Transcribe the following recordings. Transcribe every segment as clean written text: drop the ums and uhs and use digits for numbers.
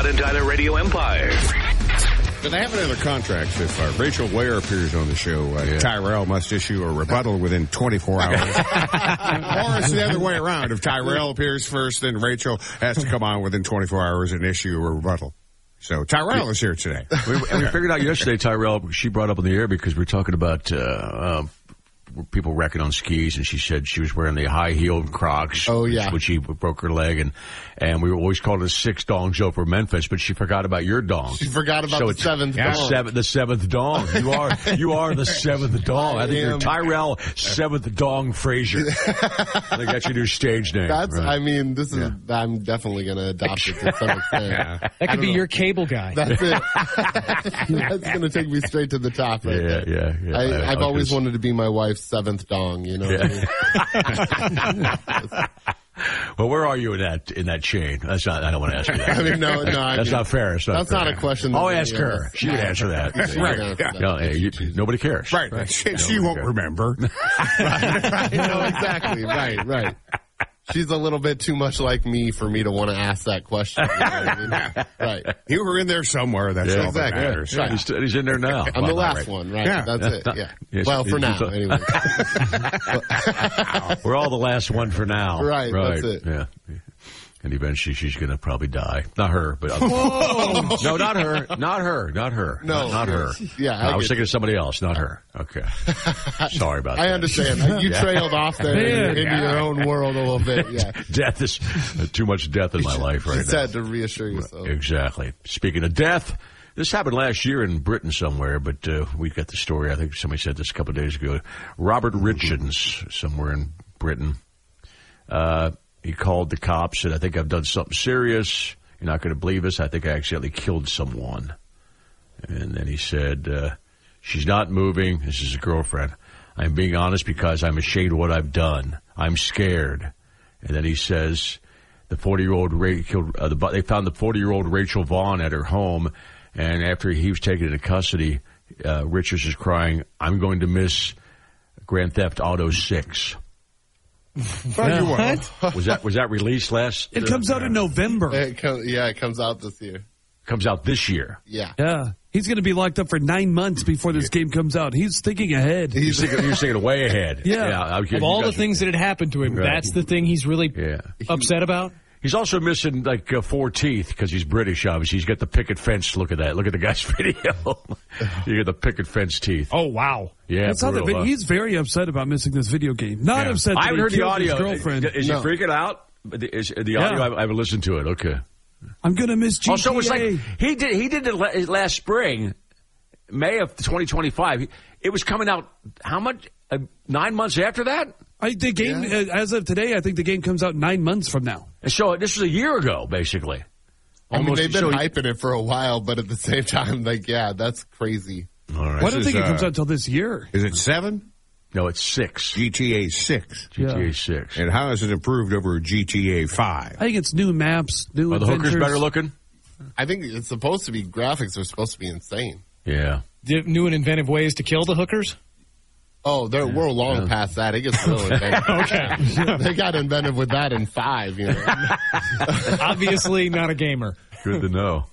Todd and Tyler Radio Empire. Do they have it in their contracts if Rachel Ware appears on the show, Tyrell must issue a rebuttal within 24 hours? Or it's the other way around. If Tyrell appears first, then Rachel has to come on within 24 hours and issue a rebuttal. So Tyrell is here today. We figured out yesterday, Tyrell, she brought up on the air because we were talking about people wrecking on skis, and she said she was wearing the high-heeled Crocs. Oh, yeah. Which she broke her leg, and we were always called it a 6 dong joke for Memphis, but she forgot about your dong. She forgot about the seventh dong. The seventh dong. You are the seventh dong. I think you're Tyrell Seventh Dong Frazier. I think that's your new stage name. That's, right? I mean, this is, I'm definitely going to adopt it to some extent. That could be your cable guy. That's it. That's going to take me straight to the top right there. Yeah. I've always wanted to be my wife's seventh dong, you know what I mean? Well, where are you in that chain? That's not. I don't want to ask you that. I mean, no. That's not fair. That's not a question. I'll ask her. She would answer that. Right. Nobody cares. Right. She won't remember. Right. No, exactly. Right. She's a little bit too much like me for me to want to ask that question. You know what I mean? Right. You were in there somewhere. That's all that matters. Right. He's in there now. I'm the last one, right? Yeah. That's it. Yeah. Yes, well, for now, anyway. We're all the last one for now. Right. That's it. Yeah. And eventually she's going to probably die. Not her, but no, not her. Not her. No, not her. Yeah, I was thinking of somebody else, not her. Okay. Sorry about that. I understand. You trailed off there into your own world a little bit. Yeah. Death is too much death in my life right now. It's had to reassure yourself. Exactly. Speaking of death, this happened last year in Britain somewhere, but we got the story. I think somebody said this a couple of days ago. Robert Richens, somewhere in Britain. He called the cops, said, I think I've done something serious. You're not going to believe this. I think I accidentally killed someone. And then he said, she's not moving. This is his girlfriend. I'm being honest because I'm ashamed of what I've done. I'm scared. And then he says, the 40-year-old they found the 40-year-old Rachel Vaughn at her home. And after he was taken into custody, Richards is crying, I'm going to miss Grand Theft Auto 6. What? Was that released last? It comes out in November. It comes out this year. Comes out this year. Yeah. He's going to be locked up for 9 months before this game comes out. He's thinking ahead. He's thinking way ahead. Yeah. Of all the things that had happened to him, that's the thing he's really upset about? He's also missing, 4 teeth because he's British, obviously. He's got the picket fence. Look at that. Look at the guy's video. You get the picket fence teeth. Oh, wow. Yeah, That's how he's very upset about missing this video game. Not upset that I haven't heard the audio. His girlfriend. Is he freaking out? Is the audio? I haven't listened to it. Okay. I'm going to miss GTA. Also, it's like he did it last spring, May of 2025. It was coming out, how much? 9 months after that? The game, as of today, I think the game comes out 9 months from now. So this was a year ago, basically. I mean, they've been hyping it for a while, but at the same time, that's crazy. All right. I don't think it comes out until this year. Is it 7? No, it's 6. GTA 6. GTA 6. And how has it improved over GTA 5? I think it's new maps, new adventures. Are the hookers better looking? I think it's supposed to be, graphics are supposed to be insane. Yeah. New and inventive ways to kill the hookers? Oh, we're long past that. It gets real inventive. Okay. They got inventive with that in 5, you know. Obviously not a gamer. Good to know.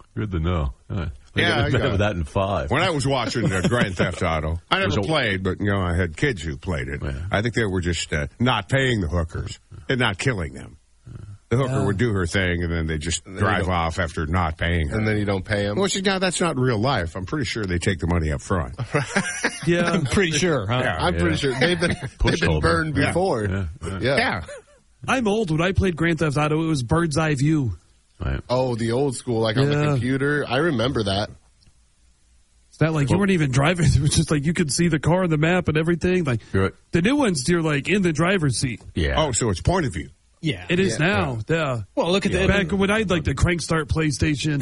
They got inventive with that in 5. When I was watching Grand Theft Auto, I never played, but, I had kids who played it. Yeah. I think they were just not paying the hookers and not killing them. The hooker would do her thing, and then they just drive off after not paying her. And then you don't pay them? Well, that's not real life. I'm pretty sure they take the money up front. Yeah. I'm pretty sure, huh? Yeah, I'm pretty sure. They've been burned before. Yeah. I'm old. When I played Grand Theft Auto, it was bird's eye view. Right. Oh, the old school, on the computer. I remember that. It's not like you weren't even driving. It was just like you could see the car on the map and everything. Like the new ones, you're in the driver's seat. Yeah. Oh, so it's point of view. Yeah. It is now. Yeah. Well, look at back when I had the Crank Start PlayStation.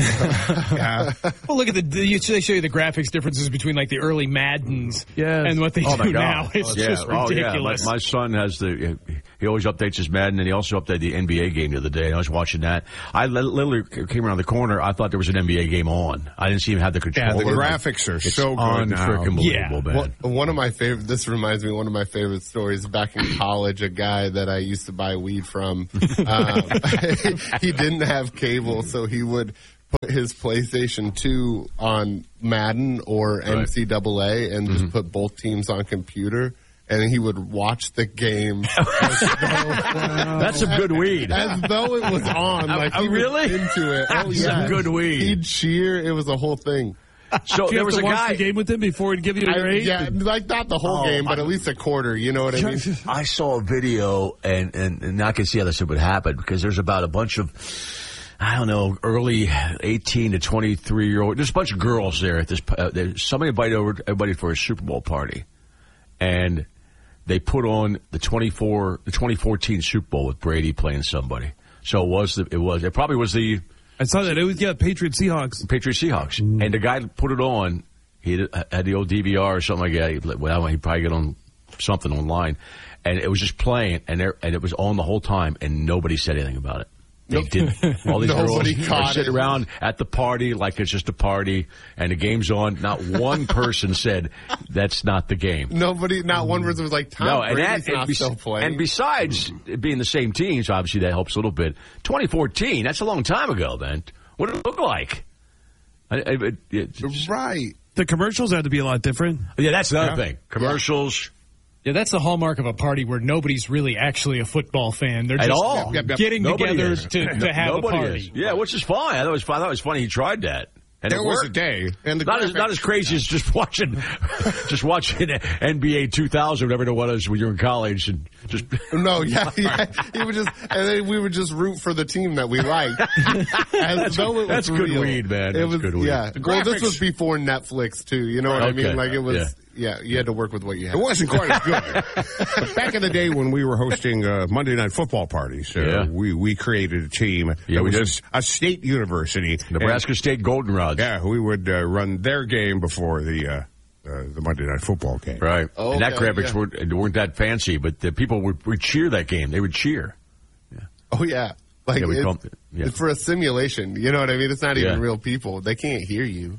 Well, look at they show you the graphics differences between the early Maddens and what they do now. It's just ridiculous. My son has he always updates his Madden, and he also updated the NBA game the other day. And I was watching that. I literally came around the corner. I thought there was an NBA game on. I didn't see him have the controller. Yeah, the graphics are so good now. Unbelievable, man. One of my favorite. This reminds me of one of my favorite stories. Back in college, a guy that I used to buy weed from. He didn't have cable, so he would put his PlayStation 2 on Madden or NCAA and just put both teams on computer. And he would watch the game. That's some good weed. As though it was on. Like he was into it. Oh, yeah. Some good weed. He'd cheer. It was a whole thing. So there was a watch guy. The game with him before he'd give you a grade? Yeah, like not the whole game, but at least a quarter. You know what I mean? I saw a video, and I can see how this would happen, because there's about a bunch of, I don't know, early 18 to 23-year-old. There's a bunch of girls there at this. Somebody invited everybody for a Super Bowl party, and they put on the 2014 Super Bowl with Brady playing somebody. So it probably was the. I saw that. It was, Patriots Seahawks. And the guy put it on. He had the old DVR or something like that. Well, he'd probably get on something online. And it was just playing, and it was on the whole time, and nobody said anything about it. They didn't. All these girls are sitting around at the party like it's just a party, and the game's on. Not one person said, that's not the game. Nobody, not one person was like, Brady's not still playing. And besides it being the same teams, obviously that helps a little bit. 2014, that's a long time ago, then. What did it look like? Right. The commercials had to be a lot different. Yeah, that's another thing. Commercials. Yeah, that's the hallmark of a party where nobody's really actually a football fan. They're At just all. getting together to have a party. Yeah, which is fine. I thought it was funny he tried that. And there was a day, and not as crazy as just watching NBA 2000, whatever it was when you were in college, and just no, yeah. He would just, and then we would just root for the team that we liked. That's good weed, man. That's good weed. Yeah. Well, this was before Netflix too. You know what I mean? Like it was. Yeah, you had to work with what you had. It wasn't quite as good. But back in the day when we were hosting Monday Night Football parties, we created a team. It was a state university. Nebraska State Goldenrods. Yeah, we would run their game before the Monday Night Football game. Right. Oh, and that graphics weren't that fancy, but the people would cheer that game. They would cheer. Yeah. Oh, yeah. Like it's for a simulation. You know what I mean? It's not even real people. They can't hear you.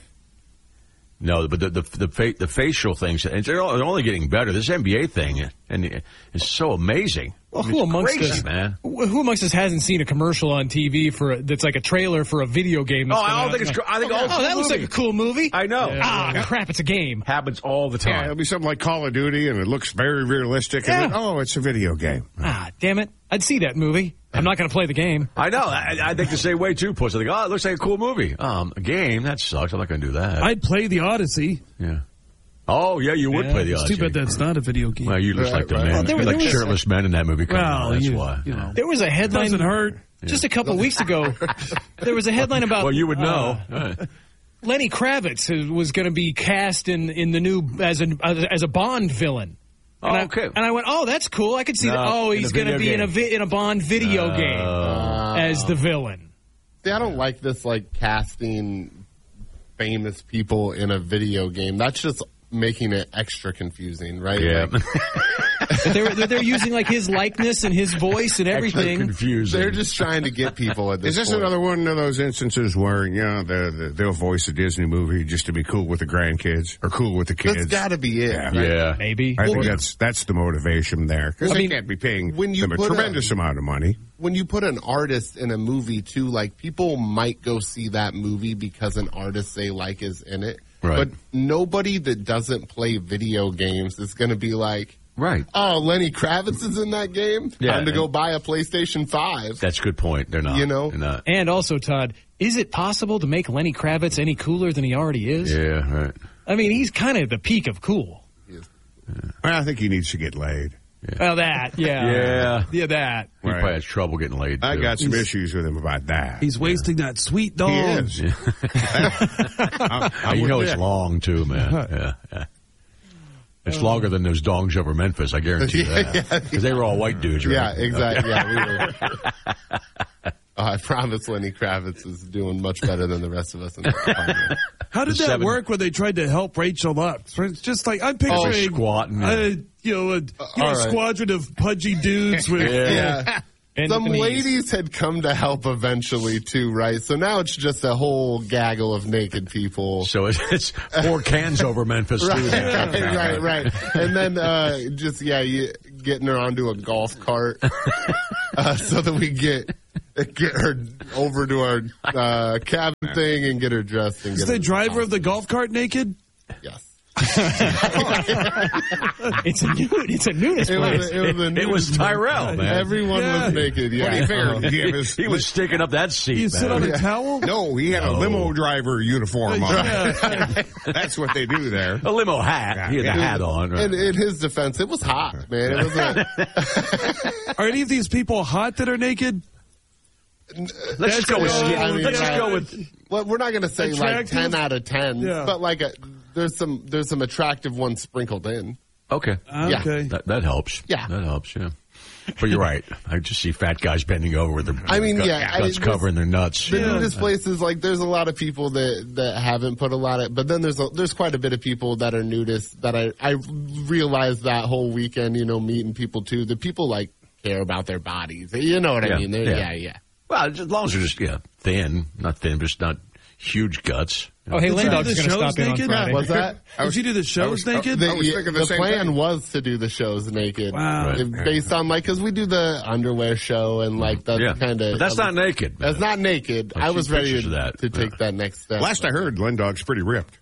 No, but the facial things, and they're only getting better. This NBA thing, and it's so amazing. Well, who amongst us hasn't seen a commercial on TV that's like a trailer for a video game? I think that looks like a cool movie. I know. Crap! It's a game. Happens all the time. Yeah, it'll be something like Call of Duty, and it looks very realistic. Yeah. And it's a video game. Damn it! I'd see that movie. I'm not going to play the game. I know. I think the same way too, Puss. I think, it looks like a cool movie. A game that sucks. I'm not going to do that. I'd play the Odyssey. Yeah. Oh, yeah, you would play the Odyssey. It's too bad that's not a video game. Well, you look like the man. Well, like shirtless men in that movie. That's why. You know. There was a headline. Doesn't hurt. Just a couple weeks ago, there was a headline about. Well, you would know. Lenny Kravitz was going to be cast in the new as a Bond villain. And I went, that's cool. I could see that. He's going to be in a Bond video game as the villain. See, I don't like this, casting famous people in a video game. That's just making it extra confusing, right? Yeah. They're using his likeness and his voice and everything. Confusing. They're just trying to get people at this Is this point. another one of those instances where they'll voice a Disney movie just to be cool with the grandkids or cool with the kids? That's got to be it. Yeah. Maybe. I think that's the motivation there, because they can't be paying them a tremendous amount of money. When you put an artist in a movie too, people might go see that movie because an artist they like is in it. Right. But nobody that doesn't play video games is going to be like, right. Oh, Lenny Kravitz is in that game? Yeah, Time to go buy a PlayStation 5. That's a good point. They're not. They're not. And also, Todd, is it possible to make Lenny Kravitz any cooler than he already is? Yeah, right. I mean, he's kind of the peak of cool. Yeah. Well, I think he needs to get laid. Yeah. Well, that, that. He probably has trouble getting laid, too. I got some issues with him about that. He's wasting that sweet dog. He is. It's long, too, man. Yeah. It's longer than those dongs over Memphis, I guarantee you that. Because they were all white dudes, right? Yeah, exactly. Yeah, we were. I promise Lenny Kravitz is doing much better than the rest of us in the department. How did that work when they tried to help Rachel up? It's just I'm picturing squatting. a squadron of pudgy dudes with Some ladies had come to help eventually too, right? So now it's just a whole gaggle of naked people. So it's 4 cans over Memphis too. Right. And then you getting her onto a golf cart so that we get get her over to our cabin thing and get her dressed. And Is the driver of the golf cart naked? Yes. It's a nudist place. It was Tyrell, man. Everyone was naked. Yeah. He was sticking up that seat. You sit on a towel? No, he had a limo driver uniform on. That's what they do there. A limo hat. He had the hat on. Right? And in his defense, it was hot, man. It was Are any of these people hot that are naked? Let's just go with skin. Let's just go with. Well, we're not going to say attractive? like 10 out of 10, Yeah. but like there's some attractive ones sprinkled in. Okay. Okay. That helps. Yeah. That helps, yeah. But you're right. I just see fat guys bending over with their guts covering their nuts. The nudist places, like, there's a lot of people that haven't put a lot of, but then there's quite a bit of people that are nudists that I realized that whole weekend, meeting people too. The people like care about their bodies. You know what I mean? Yeah. Well, as long as they're just thin, not thin, just not huge guts. Oh, hey, Did you do Landog's the going to stop shows in on naked? Friday. What's that? Did you do the shows naked? I was thinking The same plan thing. was to do the shows naked. Wow. Right. Based on, because we do the underwear show and, that's kind of... But that's not naked. That's not naked. I've I was seen ready pictures of that. to take that next step. Last I heard, Lindog's pretty ripped.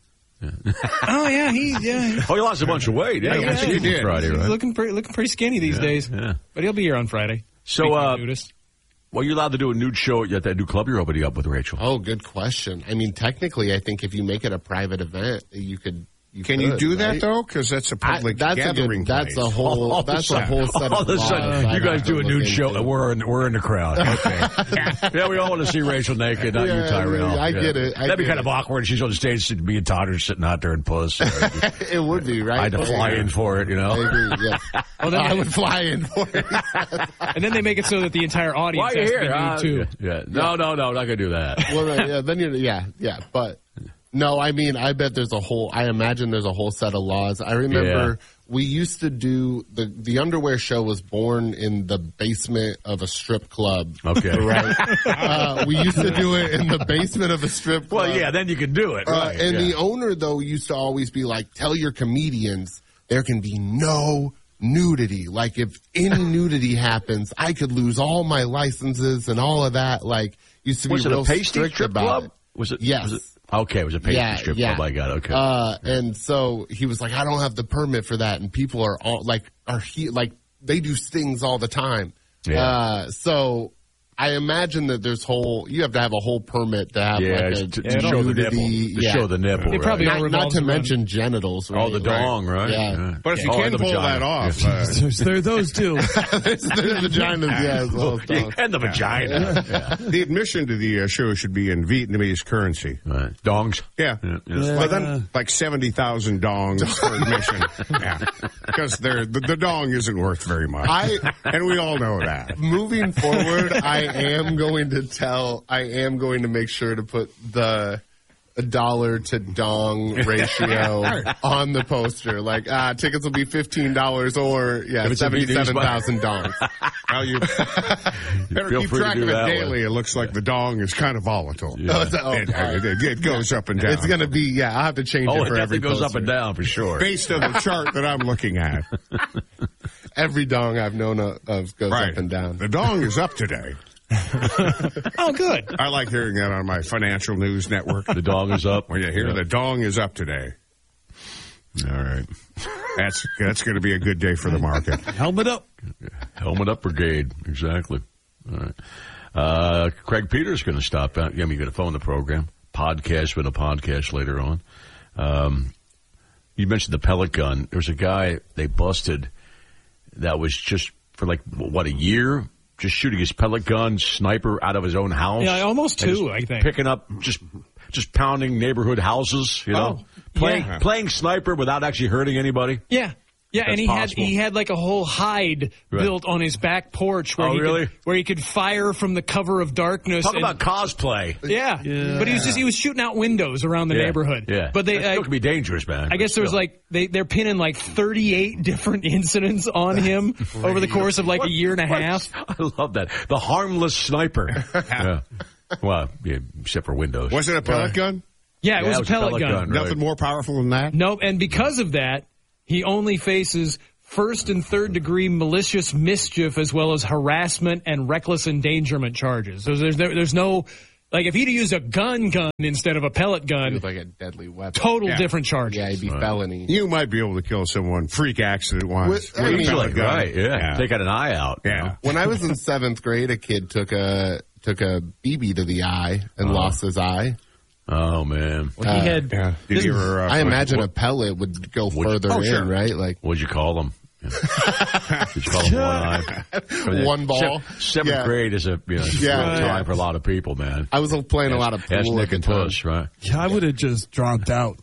Oh, yeah, Oh, he lost a bunch of weight. Yeah, I think he did. Friday, He's right? looking pretty skinny these days. Yeah. But he'll be here on Friday. So, Speaking of nudists. well, you're allowed to do a nude show at that new club you're opening up with Rachel. Oh, good question. I mean, technically, I think if you make it a private event, you could. Can you do that, though? Because that's a public gathering That's place. a whole. That's a whole set of All of a laws sudden, I'd you guys have do to a look nude show, into. and we're in the crowd. Okay. Yeah, we all want to see Rachel naked, not you, Yeah, Tyrell. I get it. That'd be get kind of it. awkward. She's on the stage, me and Todd are sitting out there in puss. It would be, right? I had to fly in for it, I agree, yes. I would fly in for it. And then they make it so that the entire audience Why are has you to here? be nude, too. Yeah. No, not going to do that. Well, then you're, but no, I mean, I bet I imagine there's a whole set of laws. I remember we used to do, the underwear show was born in the basement of a strip club. Okay. Right? We used to do it in the basement of a strip club. Well, yeah, then you can do it. Right. And the owner, though, used to always be like, tell your comedians there can be no nudity. Like, if any nudity happens, I could lose all my licenses and all of that. Like, used to be Was it real a pasty strict strip about club? it. Was it? Yes. Was it? Okay, it was a pasty strip club. I got it. Okay. And so he was like, I don't have the permit for that. And people are all like, they do stings all the time. Yeah. So I imagine that you have to have a whole permit to have to show the nipple. To show the nipple. They probably all not revolves to around- mention genitals. Right? Oh, the dong, right? Yeah. But if you can pull that off, There are those two. There's vaginas, as well as dongs. And the vagina. Yeah. the admission to the show should be in Vietnamese currency. Right. Dongs. Yeah. But then, like 70,000 dongs for admission. Yeah. Because the dong isn't worth very much. And we all know that. Moving forward, I am going to make sure to put the dollar to dong ratio on the poster. Like, tickets will be $15 or, 77,000 dongs. Well, you better Feel keep free to track do of it that daily. It looks like the dong is kind of volatile. Yeah. It goes up and down. It's going to be, I'll have to change Oh, it it for every definitely goes poster. up and down for sure. Based on the chart that I'm looking at. Every dong I've known of goes up and down. The dong is up today. Oh, good. I like hearing that on my financial news network. The dong is up. When you hear the dong is up today. All right. That's going to be a good day for the market. Helmet up. Helmet up brigade. Exactly. All right. Craig Peters going to stop out. Going to phone the program. Podcast with a podcast later on. You mentioned the pellet gun. There was a guy they busted that was just for a year, just shooting his pellet gun sniper out of his own house. Yeah, almost two, I think. Picking up, just pounding neighborhood houses, playing sniper without actually hurting anybody. Yeah. Yeah, That's and possible. he had like a whole hide built on his back porch where he could fire from the cover of darkness. Talk about cosplay. Yeah. But he was shooting out windows around the neighborhood. Yeah. But that still can be dangerous, man. I guess there was they're pinning 38 different incidents on him over the course of a year and a half. I love that. The harmless sniper. Yeah. Well, except for windows. Was it a pellet gun? Yeah, it was a pellet gun. Nothing more powerful than that? Nope, and because of that, he only faces first and third degree malicious mischief, as well as harassment and reckless endangerment charges. So there's no, like, if he'd used a gun instead of a pellet gun, like a deadly weapon, total different charges. Yeah, it'd be felony. You might be able to kill someone freak accident-wise. Right, yeah. Take out an eye out. Yeah. You know? When I was in 7th grade, a kid took a BB to the eye and lost his eye. Oh, man. Well, he had. Yeah. Did you ever, I imagine a pellet would go further in, sure. right? Like, What'd you call them? Yeah. Did you call them one eye? One ball. 7th grade is a time for a lot of people, man. I was playing a lot of pool. That's Nick and Tuss, right? Yeah, I would have just dropped out.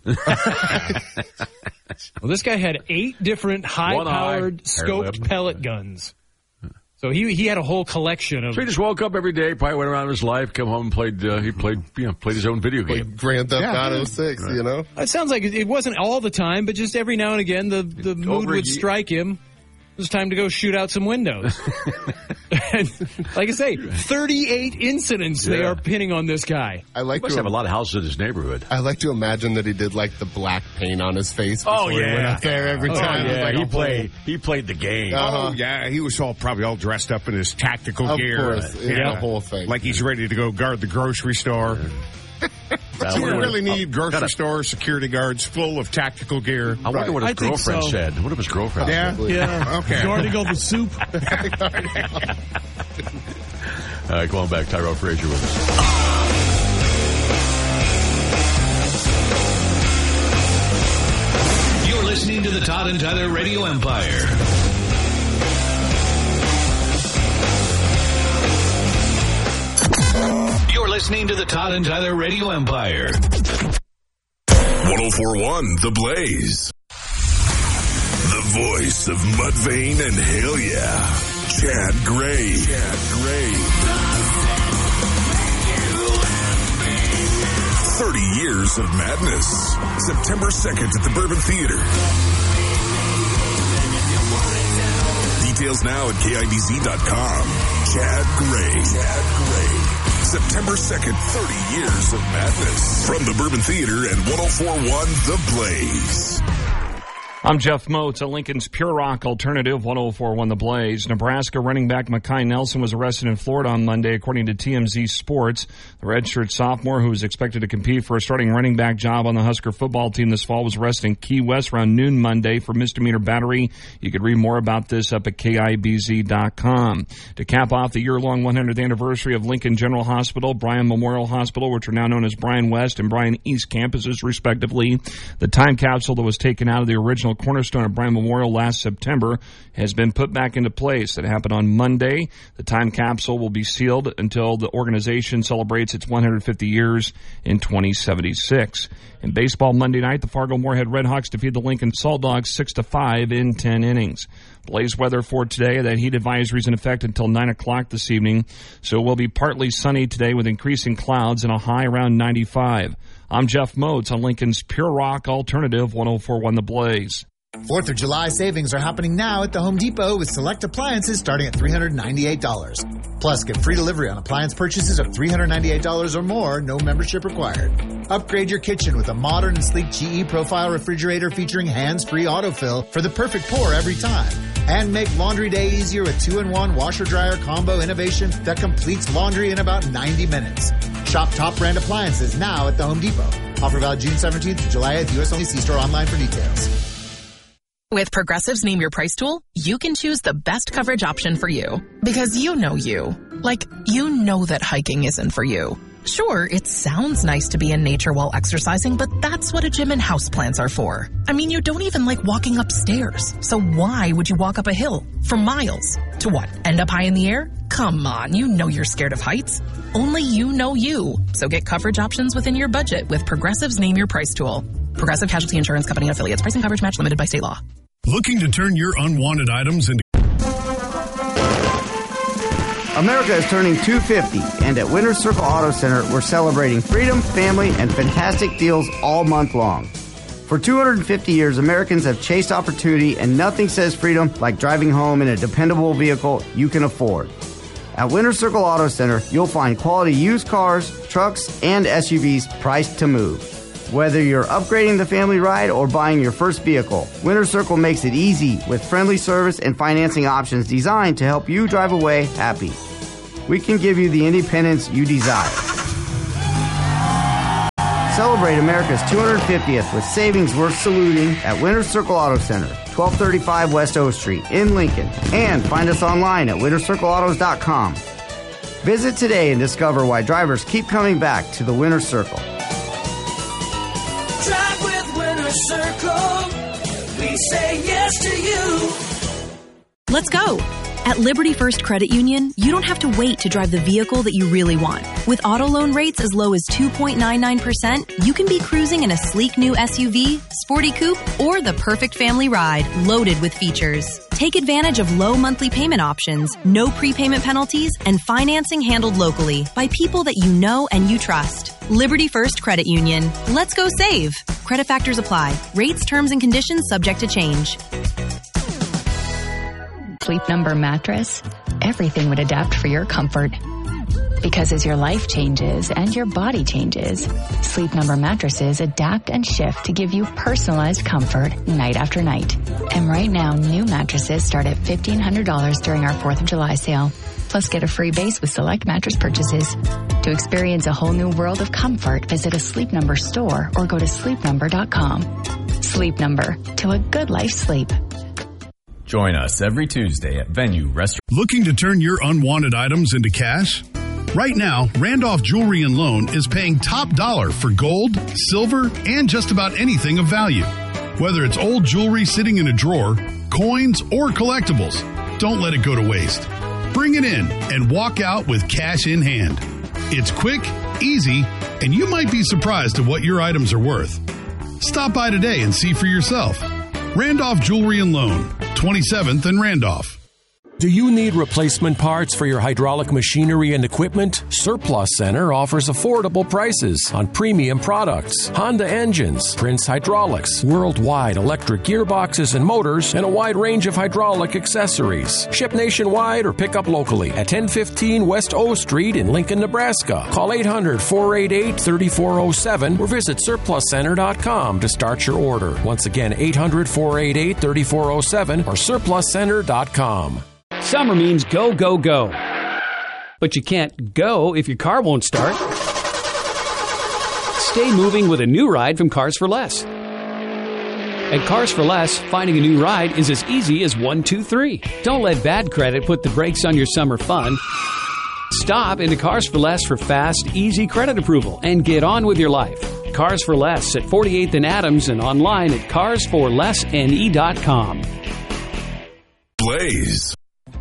Well, this guy had 8 different high-powered scoped pellet guns. So he had a whole collection of. So he just woke up every day, probably went around his life, come home and played. He played his own video game. Like Grand Theft Auto 6, you know. It sounds like it wasn't all the time, but just every now and again, the mood would strike him. It was time to go shoot out some windows. And, like I say, 38 incidents they are pinning on this guy. I like he must have a lot of houses in his neighborhood. I like to imagine that he did like the black paint on his face. Before he went up there every time. He played the game. Oh yeah, he was probably all dressed up in his tactical gear. Of course, the whole thing. Like he's ready to go guard the grocery store. Do you really need grocery store security guards full of tactical gear? I wonder what his girlfriend said. What if his girlfriend said? Yeah. Okay. Guarding all the soup. All right, come on back. Tyrell Frazier with us. You're listening to the Todd and Tyler Radio Empire. You're listening to the Todd and Tyler Radio Empire. 1041 The Blaze. The voice of Mudvayne and Hell Yeah. Chad Gray. 30 years of madness. September 2nd at the Bourbon Theater. Details now at KIDZ.com. Chad Gray. September 2nd, 30 years of madness. From the Bourbon Theater and 1041 The Blaze. I'm Jeff Moats, a Lincoln's Pure Rock alternative, 1041 The Blaze. Nebraska running back Mekhi Nelson was arrested in Florida on Monday, according to TMZ Sports. The redshirt sophomore, who is expected to compete for a starting running back job on the Husker football team this fall, was arrested in Key West around noon Monday for misdemeanor battery. You could read more about this up at KIBZ.com. To cap off the year-long 100th anniversary of Lincoln General Hospital, Bryan Memorial Hospital, which are now known as Bryan West and Bryan East campuses, respectively, the time capsule that was taken out of the original cornerstone of Bryan Memorial last September has been put back into place. That happened on Monday. The time capsule will be sealed until the organization celebrates its 150 years in 2076. In baseball Monday night, the Fargo-Moorhead Redhawks defeated the Lincoln Salt Dogs 6-5 in 10 innings. Blaze weather for today. That heat advisory is in effect until 9 o'clock this evening. So it will be partly sunny today with increasing clouds and a high around 95. I'm Jeff Moats on Lincoln's Pure Rock Alternative, 1041 The Blaze. 4th of July savings are happening now at the Home Depot with select appliances starting at $398. Plus, get free delivery on appliance purchases of $398 or more, no membership required. Upgrade your kitchen with a modern and sleek GE Profile refrigerator featuring hands-free autofill for the perfect pour every time. And make laundry day easier with 2-in-1 washer-dryer combo innovation that completes laundry in about 90 minutes. Shop top brand appliances now at the Home Depot. Offer valid June 17th to July 8th. U.S. only. See store online for details. With Progressive's Name Your Price tool, you can choose the best coverage option for you. Because you know you. Like, you know that hiking isn't for you. Sure, it sounds nice to be in nature while exercising, but that's what a gym and houseplants are for. I mean, you don't even like walking upstairs. So why would you walk up a hill for miles? To what, end up high in the air? Come on, you know you're scared of heights. Only you know you. So get coverage options within your budget with Progressive's Name Your Price tool. Progressive Casualty Insurance Company and Affiliates. Pricing coverage match limited by state law. Looking to turn your unwanted items into... America is turning 250, and at Winter Circle Auto Center, we're celebrating freedom, family, and fantastic deals all month long. For 250 years, Americans have chased opportunity, and nothing says freedom like driving home in a dependable vehicle you can afford. At Winter Circle Auto Center, you'll find quality used cars, trucks, and SUVs priced to move. Whether you're upgrading the family ride or buying your first vehicle, Winter Circle makes it easy with friendly service and financing options designed to help you drive away happy. We can give you the independence you desire. Celebrate America's 250th with savings worth saluting at Winter Circle Auto Center, 1235 West O Street in Lincoln. And find us online at wintercircleautos.com. Visit today and discover why drivers keep coming back to the Winter Circle. Drive with Winter Circle. We say yes to you. Let's go. At Liberty First Credit Union, you don't have to wait to drive the vehicle that you really want. With auto loan rates as low as 2.99%, you can be cruising in a sleek new SUV, sporty coupe, or the perfect family ride loaded with features. Take advantage of low monthly payment options, no prepayment penalties, and financing handled locally by people that you know and you trust. Liberty First Credit Union. Let's go save. Credit factors apply. Rates, terms, and conditions subject to change. Sleep Number mattress, everything would adapt for your comfort. Because as your life changes and your body changes, Sleep Number mattresses adapt and shift to give you personalized comfort night after night. And right now, new mattresses start at $1,500 during our 4th of July sale. Plus, get a free base with select mattress purchases. To experience a whole new world of comfort, visit a Sleep Number store or go to sleepnumber.com. Sleep Number, to a good life sleep. Join us every Tuesday at Venue Restaurant. Looking to turn your unwanted items into cash? Right now, Randolph Jewelry and Loan is paying top dollar for gold, silver, and just about anything of value. Whether it's old jewelry sitting in a drawer, coins, or collectibles, don't let it go to waste. Bring it in and walk out with cash in hand. It's quick, easy, and you might be surprised at what your items are worth. Stop by today and see for yourself. Randolph Jewelry and Loan, 27th and Randolph. Do you need replacement parts for your hydraulic machinery and equipment? Surplus Center offers affordable prices on premium products, Honda engines, Prince Hydraulics, worldwide electric gearboxes and motors, and a wide range of hydraulic accessories. Ship nationwide or pick up locally at 1015 West O Street in Lincoln, Nebraska. Call 800-488-3407 or visit surpluscenter.com to start your order. Once again, 800-488-3407 or surpluscenter.com. Summer means go, go, go. But you can't go if your car won't start. Stay moving with a new ride from Cars for Less. At Cars for Less, finding a new ride is as easy as 1, 2, 3. Don't let bad credit put the brakes on your summer fun. Stop into Cars for Less for fast, easy credit approval and get on with your life. Cars for Less at 48th and Adams and online at carsforlessne.com. Blaze.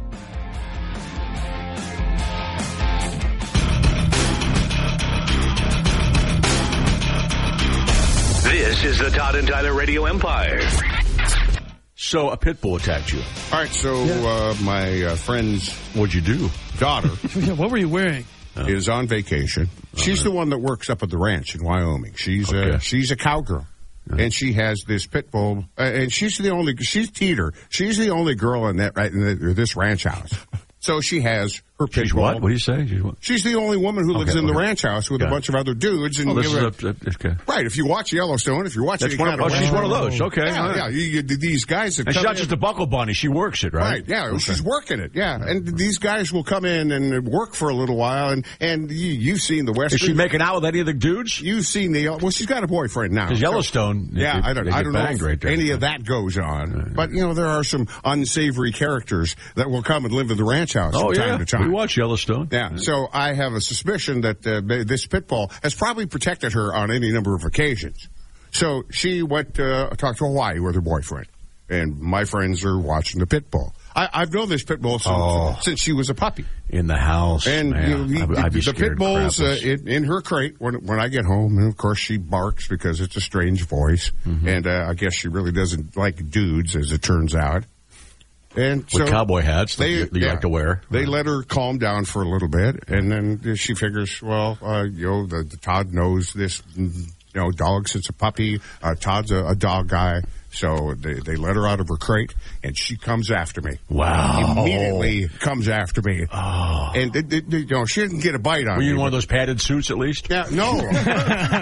This is the Todd and Tyler Radio Empire. So a pit bull attacked you. All right, so my friend's what'd you do? Daughter. What were you wearing? Is on vacation. She's the one that works up at the ranch in Wyoming. She's a cowgirl. And she has this pit bull, and she's Teeter. She's the only girl in this ranch house. So she has her pit bull. What? What do you say? She's the only woman who lives in the ranch house with a bunch of other dudes. And right, if you watch Yellowstone, if you watch it, she's one of those. Okay. Yeah. These guys. And she's not just a buckle bunny. She works it, right? Right, yeah. Okay. She's working it, yeah. And these guys will come in and work for a little while, and you've seen the Western. Is she making out with any of the dudes? You've seen she's got a boyfriend now. Because Yellowstone, I don't know if any of that goes on. But, there are some unsavory characters that will come and live in the ranch house from time to time. We watch Yellowstone. Yeah, so I have a suspicion that this pit bull has probably protected her on any number of occasions. So she went to talk to Hawaii with her boyfriend, and my friends are watching the pit bull. I've known this pit bull since she was a puppy. In the house, and I'd be the pit bull's in her crate when I get home, and of course she barks because it's a strange voice, and I guess she really doesn't like dudes, as it turns out. And with cowboy hats that you like to wear. They let her calm down for a little bit, and then she figures, the Todd knows this, dog since a puppy. Todd's a dog guy. So they let her out of her crate, and she comes after me. Wow. Immediately comes after me. And, she didn't get a bite on me. Were you in one of those padded suits at least? Yeah, no. I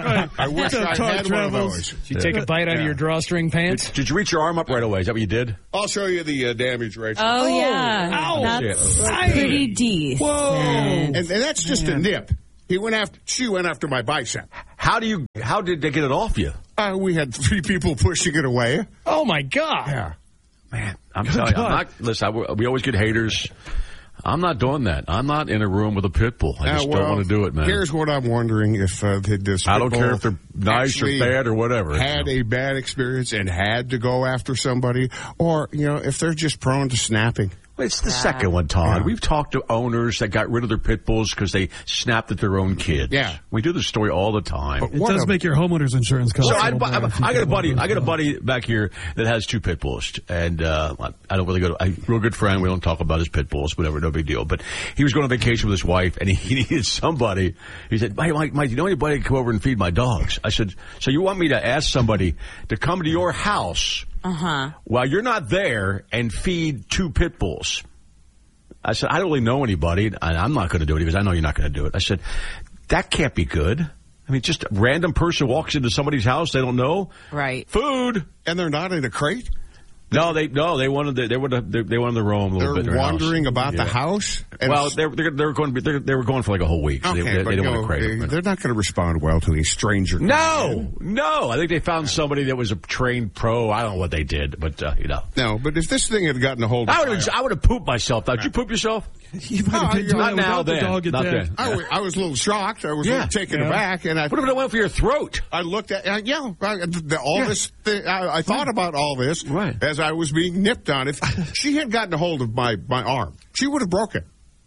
I wish I had one of those. Did you take a bite out of your drawstring pants? Did you reach your arm up right away? Is that what you did? I'll show you the damage, Rachel. Oh, yeah. Ow. That's pretty decent. Whoa. And that's just a nip. She went after my bicep. How did they get it off you? We had 3 people pushing it away. Oh, my God. Yeah. Man, I'm telling you, listen, we always get haters. I'm not doing that. I'm not in a room with a pit bull. I just don't want to do it, man. Here's what I'm wondering if this I don't care if they're nice or bad or whatever. Had a bad experience and had to go after somebody, or, if they're just prone to snapping. It's the second one, Todd. Yeah. We've talked to owners that got rid of their pit bulls because they snapped at their own kids. Yeah, we do this story all the time. It does make your homeowner's insurance cost. So I got a buddy back here that has 2 pit bulls, and I don't really go to a real good friend. We don't talk about his pit bulls, whatever, no big deal. But he was going on vacation with his wife, and he needed somebody. He said, Mike, do you know anybody to come over and feed my dogs? I said, so you want me to ask somebody to come to your house while you're not there and feed 2 pit bulls? I said, I don't really know anybody, and I'm not going to do it. He goes, I know you're not going to do it. I said, that can't be good. I mean, just a random person walks into somebody's house they don't know. Right. Food. And they're not in a crate? No, they wanted to roam a little bit. They're wandering about the house. Well, they were going for like a whole week. So okay, they didn't want to crate them. They're not going to respond well to a stranger. No. I think they found somebody that was a trained pro. I don't know what they did, but No, but if this thing had gotten a hold of I would have pooped myself. Did you poop yourself? You might have been not now. Then, not then. I was a little shocked. I was a little taken aback, and what if it went for your throat? I looked at this thing. I thought about all this as I was being nipped on. If she had gotten a hold of my arm, she would have broken.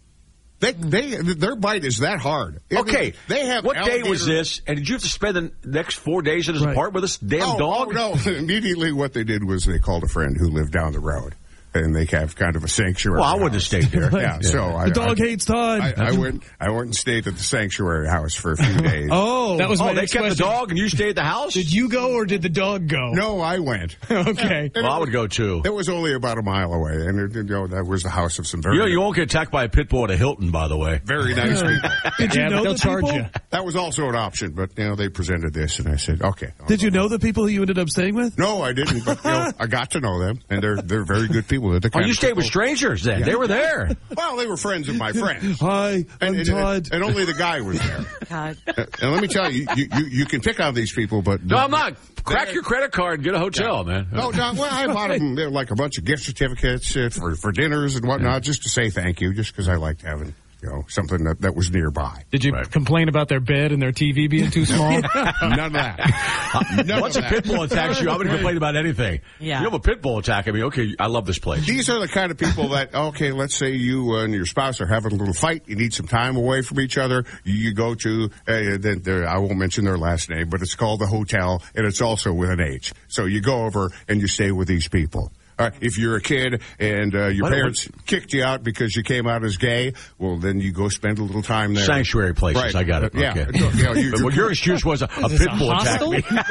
Their bite is that hard. Okay, they have. What day was this? And did you have to spend the next 4 days in his apartment with this damn dog? No. Immediately, what they did was they called a friend who lived down the road. And they have kind of a sanctuary. Well, I wouldn't have stayed there. So the dog hates Todd. I went and stayed at the sanctuary house for a few days. That was my they kept question. the dog and you stayed at the house? Did you go or did the dog go? No, I went. Okay. Well, I would go too. It was only about a mile away, and that was the house of some very. You won't get attacked by a pit bull at a Hilton, by the way. Very nice people. Did you know they'll charge people? you. That was also an option, but they presented this, and I said, okay. Did you know the people you ended up staying with? No, I didn't, but I got to know them, and they're very good people. You stayed with strangers then? Yeah. They were there. Well, they were friends of my friends. Hi, I'm Todd. And only the guy was there. God. And let me tell you, you can pick on these people, but no, I'm not. Crack your credit card and get a hotel, man. No, well, I bought them like a bunch of gift certificates for dinners and whatnot, just to say thank you, just because I liked having something that was nearby. Did you complain about their bed and their TV being too small? None of that. Once a pit bull attacks you, I wouldn't complain about anything. Yeah. You have a pit bull attacking me, okay, I love this place. These are the kind of people that, okay, let's say you and your spouse are having a little fight. You need some time away from each other. You go to, I won't mention their last name, but it's called the hotel, and it's also with an H. So you go over and you stay with these people. If you're a kid and your parents kicked you out because you came out as gay, well, then you go spend a little time there. Sanctuary places, right. I got it. Yeah. Okay. But your excuse was a pit bull attacked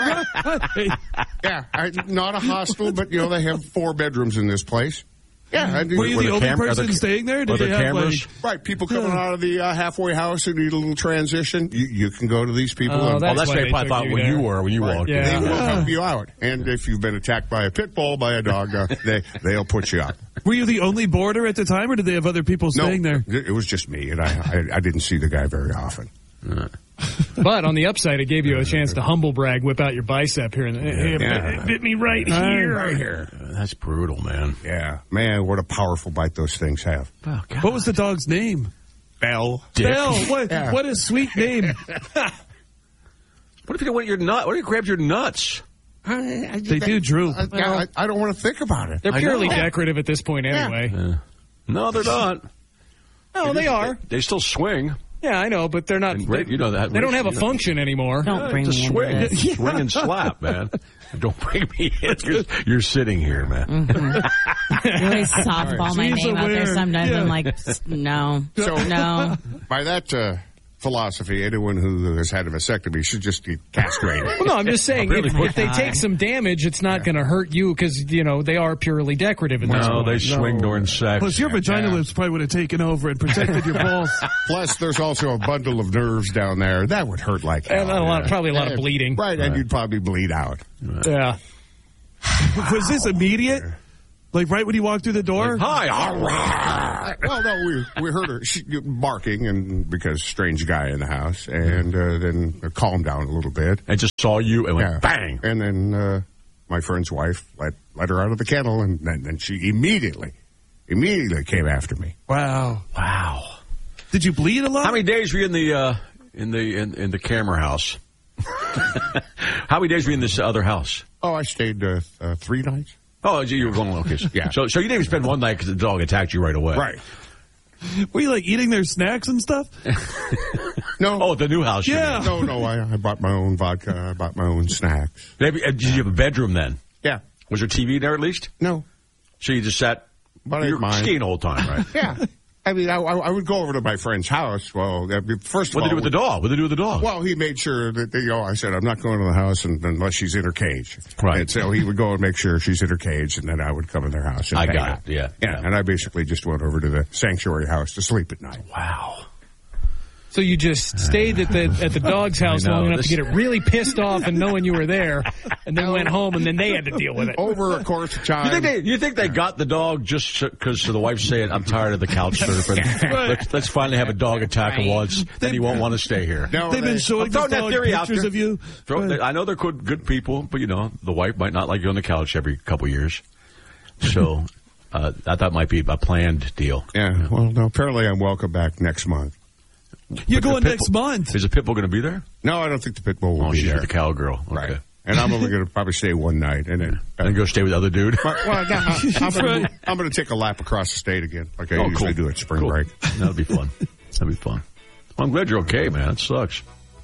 me. Not a hostel, but, they have 4 bedrooms in this place. Yeah. Were you the only person staying there? Did they have cameras? Right. People coming out of the halfway house who need a little transition. You can go to these people. That's what I probably thought when you walked in. They will help you out. And if you've been attacked by a pit bull, by a dog, they'll put you out. Were you the only boarder at the time, or did they have other people staying there? It was just me, and I didn't see the guy very often. But on the upside, it gave you a chance to humble brag, whip out your bicep here. It bit me right here. That's brutal, man. Yeah. Man, what a powerful bite those things have. Oh, what was the dog's name? Belle. Belle. What a sweet name. What if you went your nut? What if you grabbed your nuts? They do droop. I don't want to think about it. They're purely decorative at this point anyway. No, they're not. No, they are. They still swing. Yeah, I know, but they're not. You know that. They don't have a function anymore. Don't bring me into this. Swing and slap, man. Don't bring me in. You're sitting here, man. Mm-hmm. You always softball my name out there sometimes. I'm like, no. So, no. By that philosophy, anyone who has had a vasectomy should just be castrated. Well, no, I'm just saying, if they take some damage, it's not going to hurt you because, they are purely decorative. No, they swing during sex. Plus, your vagina lips probably would have taken over and protected your balls. Plus, there's also a bundle of nerves down there. That would hurt like hell. And probably a lot of bleeding. Right, and you'd probably bleed out. Yeah. Was this immediate? Like right when you walked through the door? Hi! Well, no, we heard her barking, and because strange guy in the house, and then calmed down a little bit. And just saw you and went bang. And then my friend's wife let her out of the kennel, and then she immediately came after me. Wow. Did you bleed a lot? How many days were you in the camera house? How many days were you in this other house? Oh, I stayed 3 nights. Oh, you were going okay. Yeah. So you didn't even spend one night because the dog attacked you right away. Right. Were you like eating their snacks and stuff? No. Oh, the new house. Yeah. No. I bought my own vodka. I bought my own snacks. Did you have a bedroom then? Yeah. Was there TV there at least? No. So you just sat. You're skiing the whole time, right? Yeah. I mean, I would go over to my friend's house. Well, first of all... What did they do with the dog? What did they do with the dog? Well, he made sure that, I said, I'm not going to the house unless she's in her cage. Right. And so he would go and make sure she's in her cage, and then I would come in their house. And I got it, yeah. And I basically just went over to the sanctuary house to sleep at night. Wow. So you just stayed at the dog's house long enough to get it really pissed off and knowing you were there, and then went home, and then they had to deal with it. Over a course of time. You think they got the dog just because the wife's saying, I'm tired of the couch surfing. Let's finally have a dog attack once, then he won't want to stay here. No, they've been showing the dog pictures of you. I know they're good people, but, the wife might not like you on the couch every couple years. So I thought it might be a planned deal. Yeah, well, no, apparently I'm welcome back next month. You're going next month. Is the pit bull going to be there? No, I don't think the pit bull will be she's there. with the cowgirl. Okay. Right. And I'm only going to probably stay one night. And then go stay with the other dude? Well, no, I'm going to take a lap across the state again, like I usually do at spring break. That'll be fun. Well, I'm glad you're okay, man. It sucks.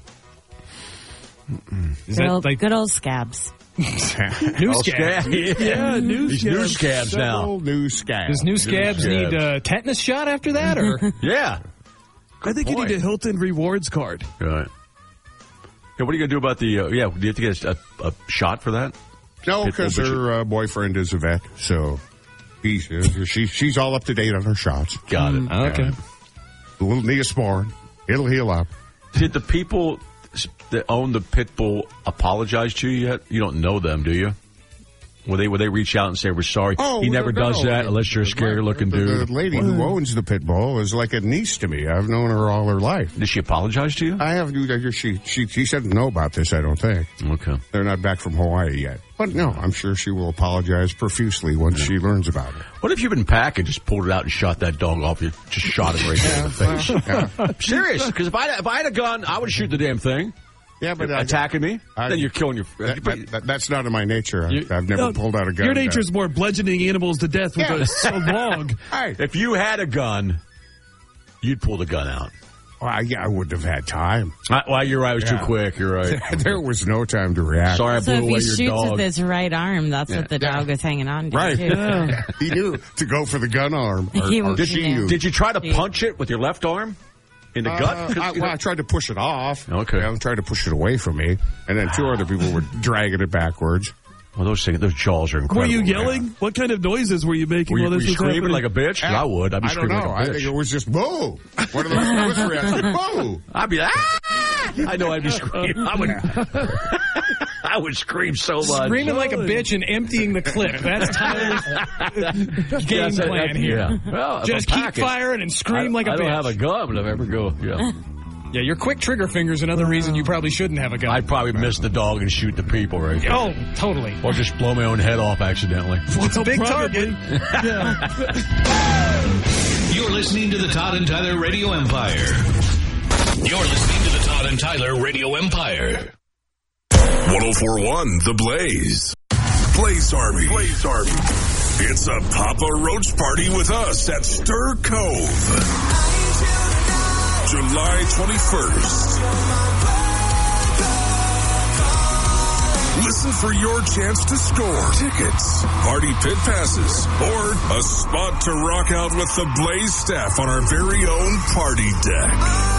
Good old scabs. New scabs. Yeah, new scabs. New scabs now. New scabs. Does new scabs need a tetanus shot after that? Or Yeah. I think you need a Hilton Rewards card. Right. Yeah, what are you going to do about the... do you have to get a shot for that? No, because her boyfriend is a vet, so she's all up to date on her shots. Got it. Okay. A little Neosporin. It'll heal up. Did the people that own the pit bull apologize to you yet? You don't know them, do you? Would they reach out and say, we're sorry? He never does that unless you're a scary-looking dude. The lady who owns the pit bull is like a niece to me. I've known her all her life. Did she apologize to you? I have. She said no about this, I don't think. Okay. They're not back from Hawaii yet. But no, I'm sure she will apologize profusely once she learns about it. What if you've been packing, just pulled it out and shot that dog off? You just shot it right there in the face. Serious, because if I had a gun, I would shoot the damn thing. Yeah, but attacking me, then you're killing your. That's not in my nature. I've never pulled out a gun. Your nature is more bludgeoning animals to death with a log. If you had a gun, you'd pull the gun out. Well, I wouldn't have had time. Well, you're right. It was too quick. You're right. There was no time to react. Sorry, I blew away your dog. So if he shoots with his right arm, that's what the dog was hanging on to. Right. Too. He knew to go for the gun arm. Did you try to punch it with your left arm? In the gut? I tried to push it off. Okay. I tried to push it away from me. And then 2 other people were dragging it backwards. Well, those jaws are incredible. Were you yelling? Man. What kind of noises were you making while this was happening? Screaming like a bitch? I would. I'd be screaming like a bitch. I think it was just, boo! One of those reactions, boo! I'd be like, ah! I know I'd be screaming. I would scream so much. Screaming like a bitch and emptying the clip. That's Tyler's game plan here. Yeah. Well, just keep firing and scream like a bitch. I don't have a gun, but if I ever go, Yeah, your quick trigger finger's another reason you probably shouldn't have a gun. I'd probably miss the dog and shoot the people right there. Oh, totally. Or just blow my own head off accidentally. It's a big target. You're listening to the Todd and Tyler Radio Empire. You're listening to the Todd and Tyler Radio Empire. 104.1 The Blaze. Blaze Army. It's a Papa Roach party with us at Stir Cove. July 21st. Listen for your chance to score tickets, party pit passes, or a spot to rock out with the Blaze staff on our very own party deck.